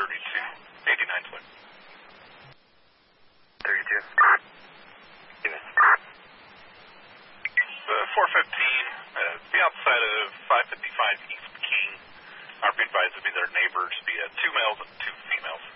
32, 89 Twin. 32. 415, be outside of 555 East King. Our be advised to be their neighbors, be 2 males and 2 females.